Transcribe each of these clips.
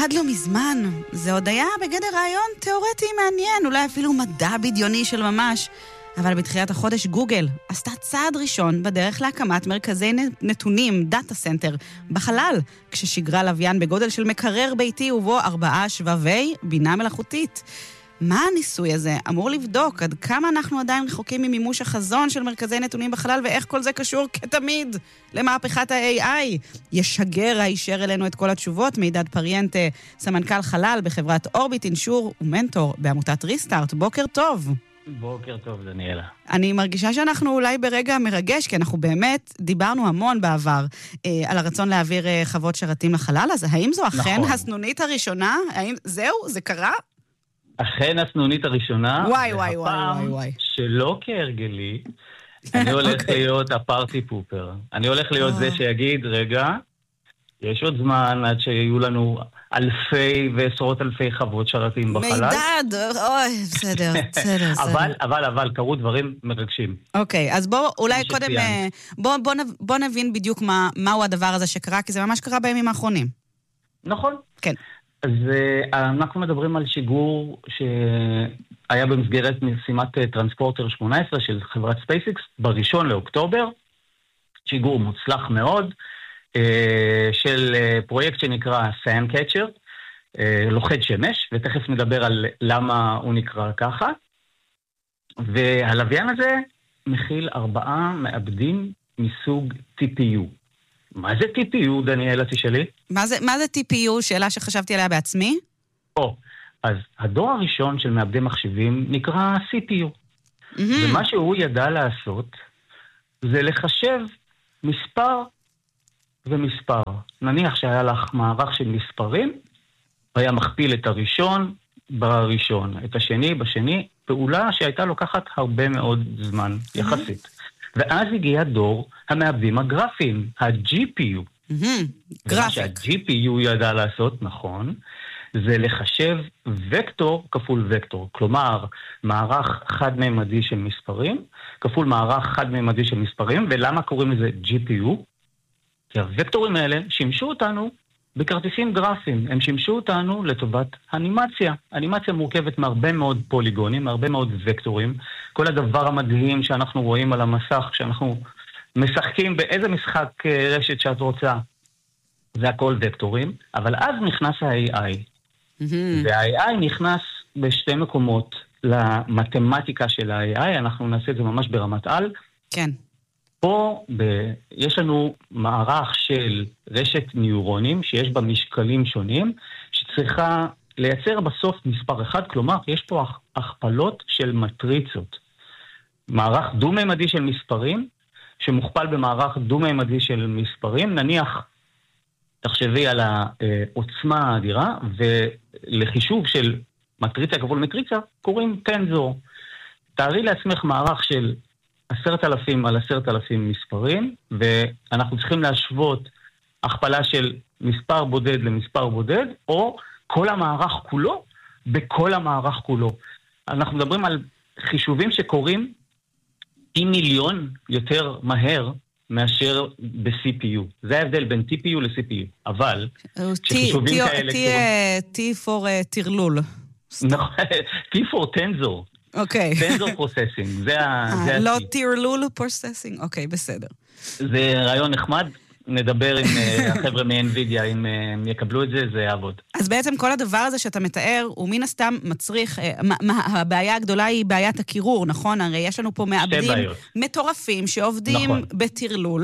עד לא מזמן, זה עוד היה בגדר רעיון תיאורטי מעניין, אולי אפילו מדע בדיוני של ממש. אבל בתחילת החודש גוגל עשתה צעד ראשון בדרך להקמת מרכזי נתונים, דאטה סנטר, בחלל, כששגרה לוויין בגודל של מקרר ביתי ובו 4 שבבי בינה מלאכותית. מה הניסוי הזה אמור לבדוק? עד כמה אנחנו עדיין רחוקים ממימוש החזון של מרכזי נתונים בחלל, ואיך כל זה קשור כתמיד למהפכת ה-AI? ישגר הישר אלינו את כל התשובות, מידד פריאנטה, סמנכ"ל חלל בחברת אורביט אינשור ומנטור בעמותת ריסטארט. בוקר טוב. בוקר טוב, דניאלה. אני מרגישה שאנחנו אולי ברגע מרגש, כי אנחנו באמת דיברנו המון בעבר על הרצון להעביר חוות שרתים לחלל, אז האם זו אכן נכון. הסנונית הראשונה? האם זהו? זה קרה? אכן הסנונית הראשונה, וואי. שלא כהרגלי, אני הולך להיות הפארטי פופר. אני הולך להיות זה שיגיד, רגע, יש עוד זמן עד שיהיו לנו אלפי ועשרות אלפי חוות שרתים בחלל. מידד, אוי, בסדר. אבל קרו דברים מרגשים. אוקיי, אז בוא אולי קודם, בוא נבין בדיוק מהו הדבר הזה שקרה, כי זה ממש קרה בימים האחרונים. נכון. כן. אז אנחנו מדברים על שיגור שהיה במסגרת משימת טרנספורטר 18 של חברת ספייסיקס בראשון לאוקטובר, שיגור מוצלח מאוד, של פרויקט שנקרא סאנדקצ'ר, לוחד שמש, ותכף נדבר על למה הוא נקרא ככה. והלוויין הזה מכיל 4 מעבדים מסוג TPU. מה זה TPU, דניאלה, תשאלי? מה זה TPU? שאלה שחשבתי עליה בעצמי. אז הדור הראשון של מעבדי מחשבים נקרא CPU. ומה שהוא ידע לעשות זה לחשב מספר ומספר. נניח שהיה לך מערך של מספרים, היה מכפיל את הראשון בראשון, את השני בשני, פעולה שהייתה לוקחת הרבה מאוד זמן יחסית. ואז הגיע דור המעבדים הגרפיים, ה-GPU. ומה שה-GPU ידע לעשות, נכון, זה לחשב וקטור כפול וקטור. כלומר, מערך חד-ממדי של מספרים, כפול מערך חד-ממדי של מספרים, ולמה קוראים לזה GPU? כי הוקטורים האלה שימשו אותנו בכרטיסים גרפיים, הם שימשו אותנו לטובת אנימציה. אנימציה מורכבת מהרבה מאוד פוליגונים, מהרבה מאוד וקטורים. כל הדבר המדהים שאנחנו רואים על המסך, כשאנחנו משחקים באיזה משחק רשת שאת רוצה, זה הכל וקטורים, אבל אז נכנס ה-AI. וה-AI נכנס בשתי מקומות למתמטיקה של ה-AI, אנחנו נעשה את זה ממש ברמת על. כן. פה יש לנו מערך של רשת ניורונים שיש בה משקלים שונים, שצריכה לייצר בסוף מספר אחד, כלומר יש פה הכפלות של מטריצות. מערך דו-ממדי של מספרים, שמוכפל במערך דו-ממדי של מספרים, נניח, תחשבי על העוצמה האדירה, ולחישוב של מטריצה כפול מטריצה, קוראים טנזור. תארי לעצמך מערך של 10,000 על 10,000 מספרים, ואנחנו צריכים להשוות הכפלה של מספר בודד למספר בודד, או כל המערך כולו בכל המערך כולו. אנחנו מדברים על חישובים שקורים פי מיליון יותר מהר מאשר ב-CPU. זה ההבדל בין TPU ל-CPU. אבל כשחישובים כאלה... T for תרלול. T for tensor. אוקיי. טנזור פרוססינג, זה לא תירלול פרוססינג, אוקיי, בסדר. זה רעיון נחמד, נדבר עם החבר'ה מ-NVIDIA, אם הם יקבלו את זה, זה יעבוד. אז בעצם כל הדבר הזה שאתה מתאר, הוא מן הסתם מצריך, הבעיה הגדולה היא בעיית הקירור, נכון? הרי יש לנו פה מעבדים מטורפים שעובדים בתירלול,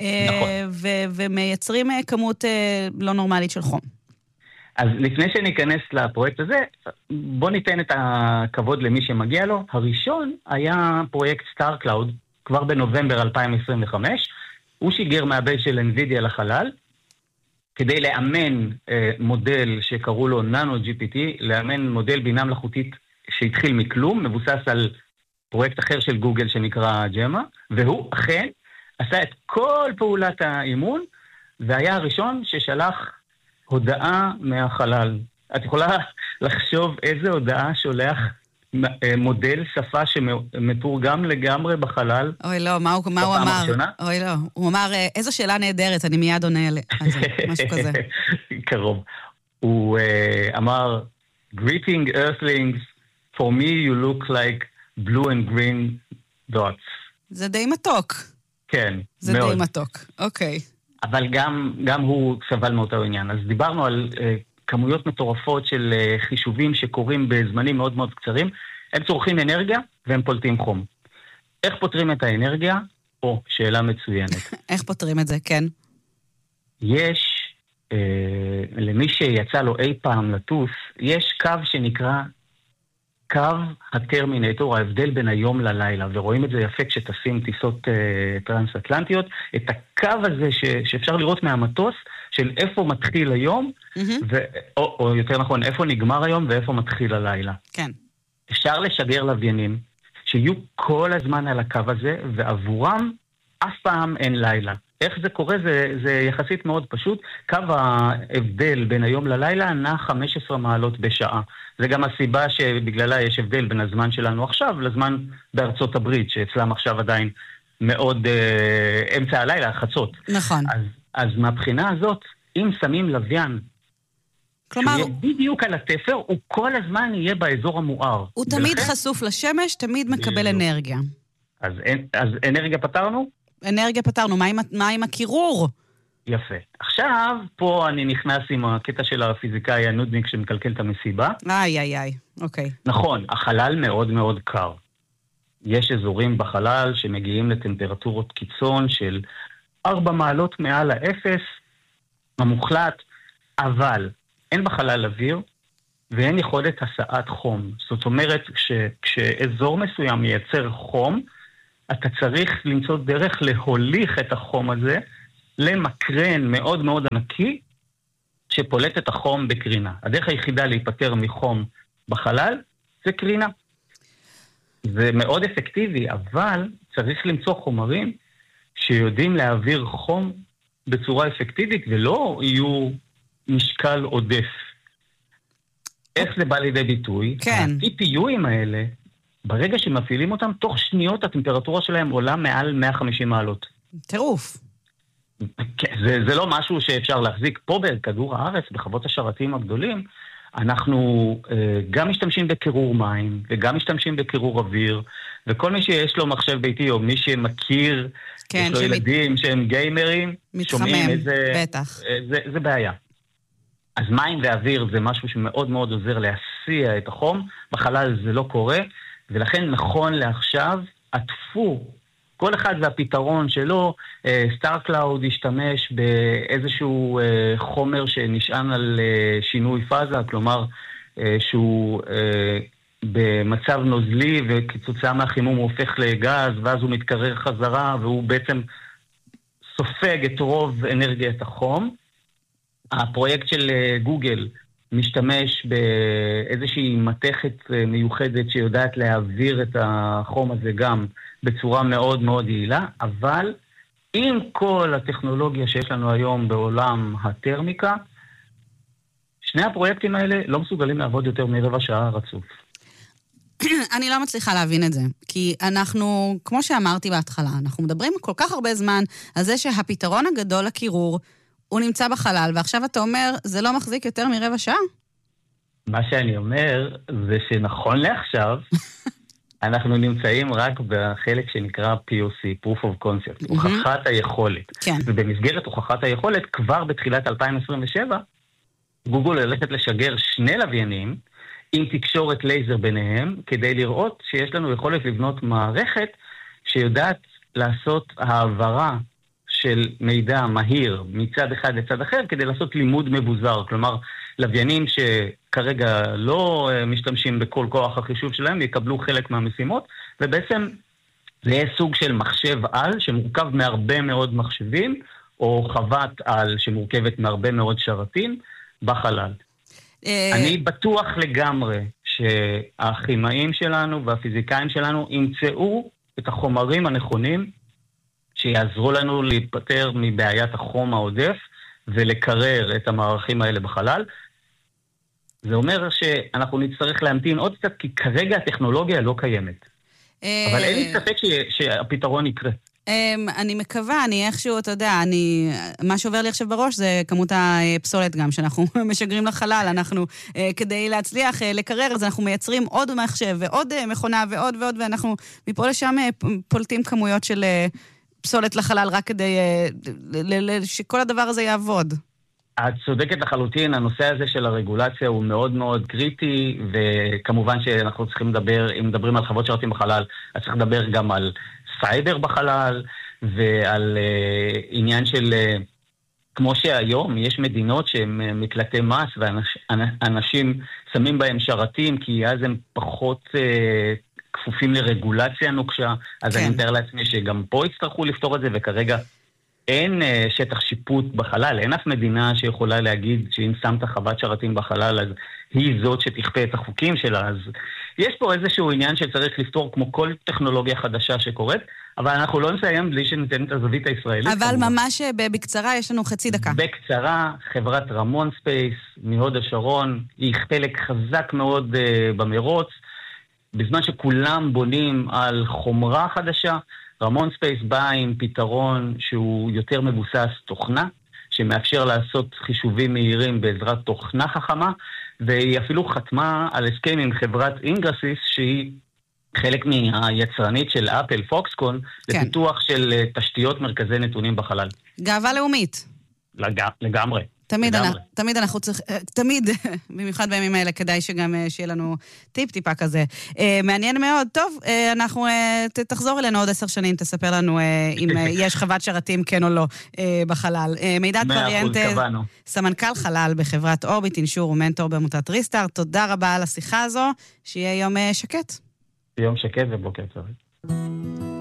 ומייצרים כמות לא נורמלית של חום. אז לפני שניכנס לפרויקט הזה, בוא ניתן את הכבוד למי שמגיע לו. הראשון היה פרויקט סטאר קלאוד, כבר בנובמבר 2025. הוא שיגר מעבד של NVIDIA לחלל, כדי לאמן מודל שקראו לו ננו GPT, לאמן מודל בינה מלאכותית שהתחיל מכלום, מבוסס על פרויקט אחר של גוגל שנקרא ג'מה, והוא אכן עשה את כל פעולת האימון, והיה הראשון ששלח הודעה מהחלל. את יכולה לחשוב איזה הודעה שולח מודל שפה שמתורגם לגמרי בחלל? אוי לא, מה הוא אמר? אוי לא, הוא אמר, איזו שאלה נהדרת, אני מיד עונה עליה. משהו כזה. קרוב. הוא אמר, Greeting Earthlings, for me you look like blue and green dots. זה די מתוק. כן, זה מאוד. די מתוק, אוקיי. אבל גם הוא סבל מאותו עניין. אז דיברנו על כמויות מטורפות של חישובים שקורים בזמנים מאוד מאוד קצרים. הם צורכים אנרגיה והם פולטים חום. איך פותרים את האנרגיה? שאלה מצוינת. איך פותרים את זה, כן. יש, למי שיצא לו אי פעם לטוס, יש קו שנקרא קו הטרמינטור, ההבדל בין היום ללילה, ורואים את זה יפה כשטסים טיסות טרנס-אטלנטיות, את הקו הזה שאפשר לראות מהמטוס, של איפה מתחיל היום, או יותר נכון, איפה נגמר היום ואיפה מתחיל הלילה. כן. אפשר לשגר לוויינים, שיהיו כל הזמן על הקו הזה, ועבורם אף פעם אין לילה. איך זה קורה? זה יחסית מאוד פשוט. קו ההבדל בין היום ללילה נע 15 מעלות בשעה. זה גם הסיבה שבגללה יש הבדל בין הזמן שלנו עכשיו לזמן בארצות הברית, שאצלם עכשיו עדיין מאוד אמצע הלילה, חצות. נכון. אז מהבחינה הזאת, אם שמים לוויין, כלומר, שהוא יהיה בדיוק על התפר, הוא כל הזמן יהיה באזור המואר. הוא תמיד חשוף לשמש, תמיד מקבל אנרגיה. אז אנרגיה פתרנו? אנרגיה פתרנו, מה עם הקירור? יפה. עכשיו, פה אני נכנס עם הקטע של הפיזיקאי הנודניק שמקלקל את המסיבה. איי, אוקיי. נכון, החלל מאוד מאוד קר. יש אזורים בחלל שמגיעים לטמפרטורות קיצון של 4 מעלות מעל האפס, המוחלט, אבל אין בחלל אוויר ואין יכולת הסעת חום. זאת אומרת, כשאזור מסוים מייצר חום, אתה צריך למצוא דרך להוליך את החום הזה למקרן מאוד מאוד ענקי שפולט את החום בקרינה. הדרך היחידה להיפטר מחום בחלל זה קרינה. זה מאוד אפקטיבי, אבל צריך למצוא חומרים שיודעים להעביר חום בצורה אפקטיבית ולא יהיו משקל עודף. איך זה בא לידי ביטוי? כן. ה-TPU'ים האלה, ברגע שמפעילים אותם, תוך שניות הטמפרטורה שלהם עולה מעל 150 מעלות. טירוף. זה לא משהו שאפשר להחזיק פה בכדור הארץ, בחוות השרתים הגדולים. אנחנו גם משתמשים בקירור מים, וגם משתמשים בקירור אוויר, וכל מי שיש לו מחשב ביתי, או מי שמכיר, כן, יש לו ילדים שהם גיימרים, מתחמם, בטח. זה בעיה. אז מים ואוויר זה משהו שמאוד מאוד עוזר להסיע את החום, בחלל זה לא קורה, ולכן נכון לעכשיו, עטפו, כל אחד והפתרון שלו, סטארקלאוד ישתמש באיזשהו חומר שנשען על שינוי פאזה, כלומר שהוא במצב נוזלי וכתוצאה מהחימום הוא הופך לגז, ואז הוא מתקרר חזרה, והוא בעצם סופג את רוב אנרגיית החום. הפרויקט של גוגל משתמש באיזושהי מתכת מיוחדת שיודעת להעביר את החום הזה גם בצורה מאוד מאוד יעילה, אבל עם כל הטכנולוגיה שיש לנו היום בעולם הטרמיקה, שני הפרויקטים האלה לא מסוגלים לעבוד יותר מרבע שעה רצוף. אני לא מצליחה להבין את זה, כי אנחנו, כמו שאמרתי בהתחלה, אנחנו מדברים כל כך הרבה זמן על זה שהפתרון הגדול לקירור הוא נמצא בחלל, ועכשיו אתה אומר, זה לא מחזיק יותר מרבע שעה? מה שאני אומר, זה שנכון לעכשיו, אנחנו נמצאים רק בחלק שנקרא POC, Proof of Concept, הוכחת היכולת. כן. ובמסגרת הוכחת היכולת, כבר בתחילת 2027, גוגל הולכת לשגר 2 לוויינים, עם תקשורת לייזר ביניהם, כדי לראות שיש לנו יכולת לבנות מערכת שיודעת לעשות העברה של מידע מהיר מצד אחד לצד אחר, כדי לעשות לימוד מבוזר. כלומר, לוויינים שכרגע לא משתמשים בכל כוח החישוב שלהם, יקבלו חלק מהמשימות, ובעצם זה יהיה סוג של מחשב על, שמורכב מהרבה מאוד מחשבים, או חוות על שמורכבת מהרבה מאוד שרתים בחלל. אני בטוח לגמרי שהכימאים שלנו והפיזיקאים שלנו ימצאו את החומרים הנכונים שיעזרו לנו להיפטר מבעיית החום העודף ולקרר את המערכים האלה בחלל. זה אומר שאנחנו נצטרך להמתין עוד קצת, כי כרגע הטכנולוגיה לא קיימת. אבל אין לי ספק שהפתרון יקרה. אני מקווה, אני איכשהו, אתה יודע, מה שעובר לי עכשיו בראש זה כמות הפסולת גם, שאנחנו משגרים לחלל, אנחנו, כדי להצליח לקרר, אז אנחנו מייצרים עוד מחשב ועוד מכונה ועוד ועוד, ואנחנו מפה לשם פולטים כמויות של פסולת לחלל, רק כדי שכל הדבר הזה יעבוד. את צודקת לחלוטין, הנושא הזה של הרגולציה הוא מאוד מאוד קריטי, וכמובן שאנחנו צריכים לדבר, אם מדברים על חוות שרתים בחלל, אז צריך לדבר גם על סייבר בחלל, ועל עניין של, כמו שהיום, יש מדינות שהן מקלטי מס, ואנשים שמים בהם שרתים, כי אז הם פחות כפופים לרגולציה נוקשה, אז כן. אני מתאר לעצמי שגם פה יצטרכו לפתור את זה, וכרגע אין שטח שיפוט בחלל, אין אף מדינה שיכולה להגיד שאם שמת חוות שרתים בחלל, אז היא זאת שתכפה את החוקים שלה. אז יש פה איזשהו עניין שצריך לפתור כמו כל טכנולוגיה חדשה שקורית, אבל אנחנו לא נסיים בלי שניתן את הזווית הישראלית. אבל כמובן. ממש בקצרה, יש לנו חצי דקה. בקצרה, חברת רמון ספייס מהוד השרון, היא חלק חזק מאוד במרוץ, בזמן שכולם בונים על חומרה חדשה, רמון ספייס בא עם פתרון שהוא יותר מבוסס תוכנה, שמאפשר לעשות חישובים מהירים בעזרת תוכנה חכמה, והיא אפילו חתמה על הסכם עם חברת אינגרסיס, שהיא חלק מהיצרנית של אפל פוקסקון, כן. לפיתוח של תשתיות מרכזי נתונים בחלל. גאווה לאומית. לגמרי. תמיד אנחנו צריכים, תמיד, במיוחד בימים האלה, כדאי שגם שיהיה לנו טיפה כזה. מעניין מאוד. טוב, אנחנו, תחזור אלינו עוד 10 שנים, תספר לנו אם יש חוות שרתים, כן או לא, בחלל. מידע פריאנט, סמנכ"ל חלל בחברת אורביט, אינשור ומנטור בעמותת ריסטארט. תודה רבה על השיחה הזו, שיהיה יום שקט. יום שקט ובוקר טוב.